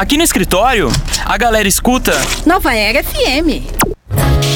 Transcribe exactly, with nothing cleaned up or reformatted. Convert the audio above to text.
Aqui no escritório, a galera escuta Nova Era F M.